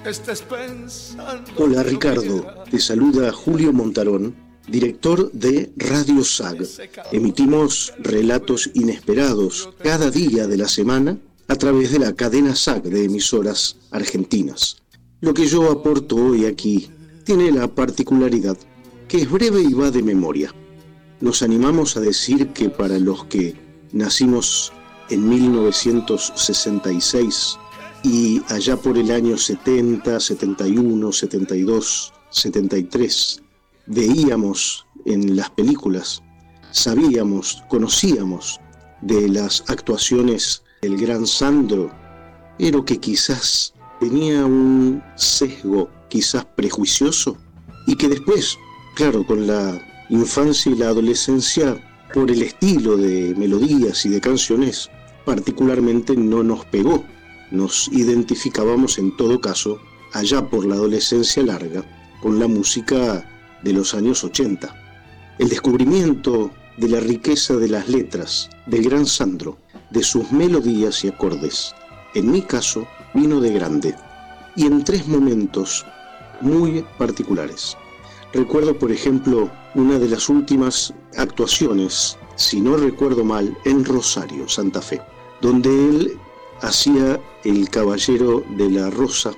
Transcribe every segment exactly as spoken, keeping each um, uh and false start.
estés pensando. Hola Ricardo, te saluda Julio Montarón, director de Radio S A G. Emitimos relatos inesperados cada día de la semana a través de la cadena S A G de emisoras argentinas. Lo que yo aporto hoy aquí tiene la particularidad que es breve y va de memoria. Nos animamos a decir que para los que nacimos en mil novecientos sesenta y seis y allá por el año setenta, setenta y uno, setenta y dos, setenta y tres, veíamos en las películas, sabíamos, conocíamos de las actuaciones del gran Sandro, pero que quizás tenía un sesgo, quizás prejuicioso, y que después, claro, con la infancia y la adolescencia, por el estilo de melodías y de canciones, particularmente no nos pegó. Nos identificábamos en todo caso, allá por la adolescencia larga, con la música de los años ochenta. El descubrimiento de la riqueza de las letras del gran Sandro, de sus melodías y acordes, en mi caso, vino de grande, y en tres momentos muy particulares. Recuerdo, por ejemplo, una de las últimas actuaciones, si no recuerdo mal, en Rosario, Santa Fe, donde él hacía el Caballero de la Rosa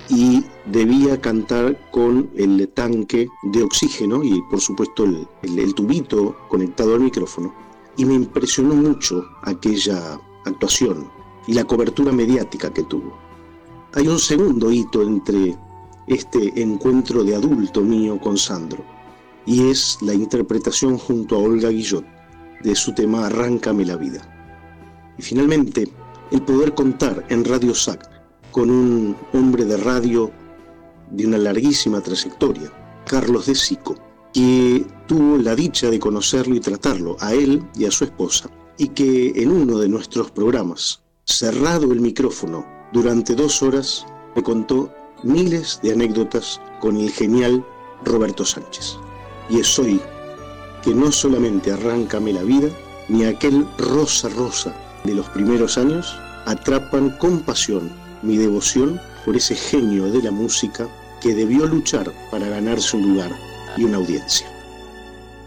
y debía cantar con el tanque de oxígeno y por supuesto el, el, el tubito conectado al micrófono, y me impresionó mucho aquella actuación y la cobertura mediática que tuvo. Hay un segundo hito entre este encuentro de adulto mío con Sandro, y es la interpretación junto a Olga Guillot de su tema Arráncame la vida. Y finalmente, el poder contar en Radio S A C con un hombre de radio de una larguísima trayectoria, Carlos de Sico, que tuvo la dicha de conocerlo y tratarlo a él y a su esposa, y que en uno de nuestros programas, cerrado el micrófono durante dos horas, me contó miles de anécdotas con el genial Roberto Sánchez. Y es hoy que no solamente Arráncame la vida, ni aquel Rosa Rosa de los primeros años atrapan con pasión mi devoción por ese genio de la música que debió luchar para ganarse un lugar y una audiencia.